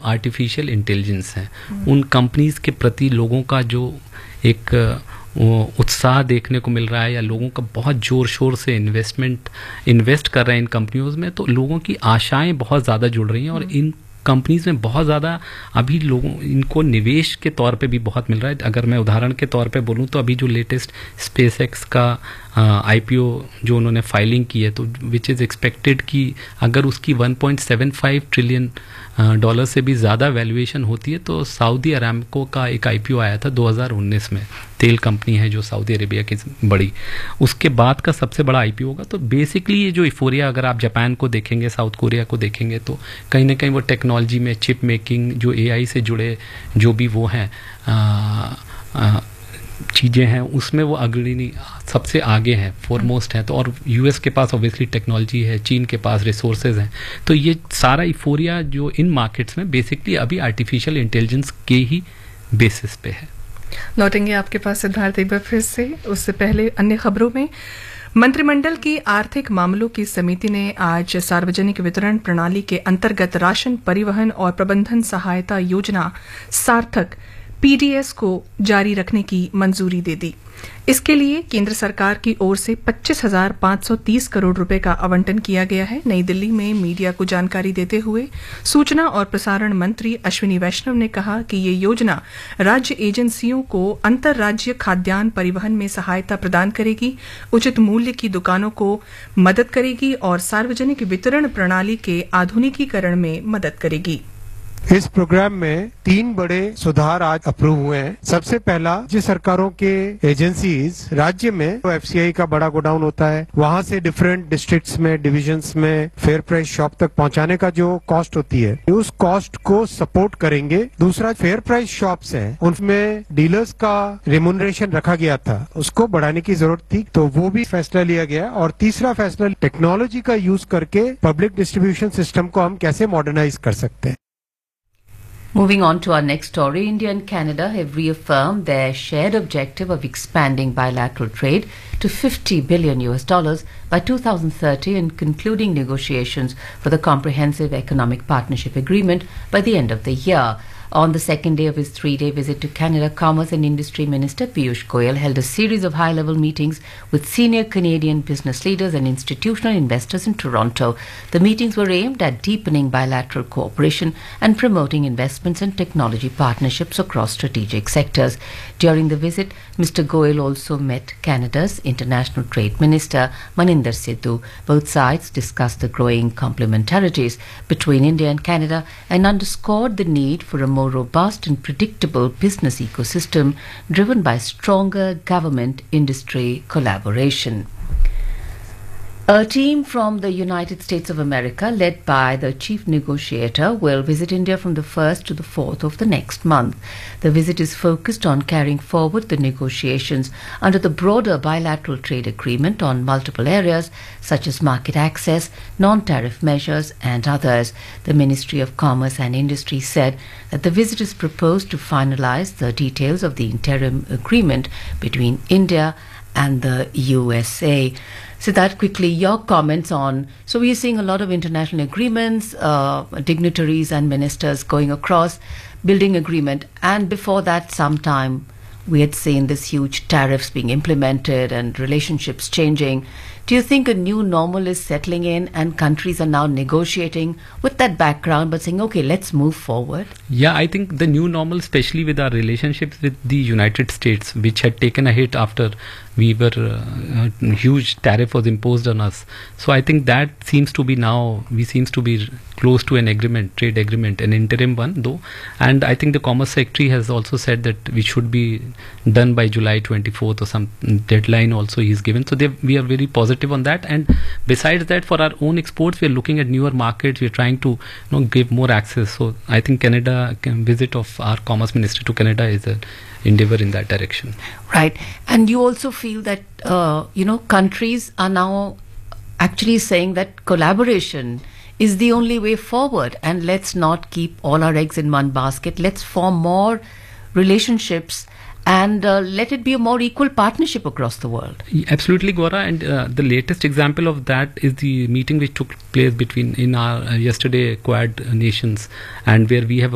Artificial intelligence है, उन companies के प्रति लोगों का जो एक उत्साह देखने को मिल रहा है, या लोगों का बहुत जोर शोर से इन्वेस्ट कर रहे हैं इन कंपनियों में, तो लोगों की आशाएं बहुत ज़्यादा जुड़ रही हैं और इन कंपनीज में बहुत ज़्यादा अभी लोगों इनको निवेश के तौर पे भी बहुत मिल रहा है। अगर मैं उदाहरण के तौर पे बोलूँ तो अभी जो लेटेस्ट स्पेसएक्स का आईपीओ जो उन्होंने फाइलिंग की है, तो विच इज़ एक्सपेक्टेड कि अगर उसकी 1.75 ट्रिलियन डॉलर से भी ज़्यादा वैल्यूएशन होती है, तो सऊदी अरामको का एक आईपीओ आया था 2019 में, तेल कंपनी है जो सऊदी अरेबिया की बड़ी, उसके बाद का सबसे बड़ा आईपीओ होगा। तो बेसिकली ये जो इफोरिया, अगर आप जापान को देखेंगे, साउथ कोरिया को देखेंगे, तो कहीं ना कहीं वो टेक्नोलॉजी में चिप मेकिंग, जो एआई से जुड़े जो भी वो हैं चीज़ें हैं, उसमें वो अग्रणी सबसे आगे हैं, फोरमोस्ट हैं। तो और यूएस के पास ऑब्वियसली टेक्नोलॉजी है, चीन के पास रिसोर्सेज हैं, तो ये सारा इफोरिया जो इन मार्केट्स में बेसिकली अभी आर्टिफिशियल इंटेलिजेंस के ही बेसिस पे है। लौटेंगे आपके पास सिद्धार्थ एक बार फिर से। उससे पहले अन्य खबरों में, मंत्रिमंडल की आर्थिक मामलों की समिति ने आज सार्वजनिक वितरण प्रणाली के अंतर्गत राशन परिवहन और प्रबंधन सहायता योजना सार्थक पीडीएस को जारी रखने की मंजूरी दे दी। इसके लिए केंद्र सरकार की ओर से 25,530 करोड़ रुपए का आवंटन किया गया है। नई दिल्ली में मीडिया को जानकारी देते हुए सूचना और प्रसारण मंत्री अश्विनी वैष्णव ने कहा कि ये योजना राज्य एजेंसियों को अंतर्राज्यीय खाद्यान्न परिवहन में सहायता प्रदान करेगी, उचित मूल्य की दुकानों को मदद करेगी और सार्वजनिक वितरण प्रणाली के आधुनिकीकरण में मदद करेगी। इस प्रोग्राम में 3 बड़े सुधार आज अप्रूव हुए हैं। सबसे पहला, राज्य सरकारों के एजेंसीज राज्य में तो एफसीआई का बड़ा गोडाउन होता है, वहां से डिफरेंट डिस्ट्रिक्ट्स में, डिविजन्स में फेयर प्राइस शॉप तक पहुंचाने का जो कॉस्ट होती है, उस कॉस्ट को सपोर्ट करेंगे। दूसरा, फेयर प्राइस शॉप्स हैं, उनमें डीलर्स का रेम्यूनरेशन रखा गया था, उसको बढ़ाने की जरूरत थी, तो वो भी फैसला लिया गया। और तीसरा फैसला, टेक्नोलॉजी का यूज करके पब्लिक डिस्ट्रीब्यूशन सिस्टम को हम कैसे मॉडर्नाइज कर सकते हैं। Moving on to our next story, India and Canada have reaffirmed their shared objective of expanding bilateral trade to $50 billion by 2030 and concluding negotiations for the Comprehensive Economic Partnership Agreement by the end of the year. On the second day of his 3-day visit to Canada, Commerce and Industry Minister Piyush Goyal held a series of high-level meetings with senior Canadian business leaders and institutional investors in Toronto. The meetings were aimed at deepening bilateral cooperation and promoting investments and technology partnerships across strategic sectors. During the visit, Mr. Goyal also met Canada's International Trade Minister Maninder Sidhu. Both sides discussed the growing complementarities between India and Canada and underscored the need for a more robust and predictable business ecosystem driven by stronger government-industry collaboration. A team from the United States of America, led by the chief negotiator, will visit India from the 1st to the 4th of the next month. The visit is focused on carrying forward the negotiations under the broader bilateral trade agreement on multiple areas such as market access, non-tariff measures and others. The Ministry of Commerce and Industry said that the visit is proposed to finalize the details of the interim agreement between India and the USA. Siddharth, quickly, your comments on, so we are seeing a lot of international agreements, dignitaries and ministers going across, building agreement, and before that sometime we had seen this huge tariffs being implemented and relationships changing. Do you think a new normal is settling in and countries are now negotiating with that background but saying, okay, let's move forward? Yeah, I think the new normal, especially with our relationships with the United States, which had taken a hit after we were huge tariff was imposed on us. So I think that seems to be now, we seems to be close to an agreement, trade agreement, an interim one though. And I think the Commerce Secretary has also said that we should be done by July 24th or some deadline also he's given. So we are very positive on that. And besides that, for our own exports, we are looking at newer markets. We are trying to give more access. So I think visit of our Commerce Minister to Canada is an endeavor in that direction. Right. And you also feel that, countries are now actually saying that collaboration is the only way forward, and let's not keep all our eggs in one basket. Let's form more relationships and let it be a more equal partnership across the world. Absolutely, Gaura. And the latest example of that is the meeting which took place in our yesterday Quad nations, and where we have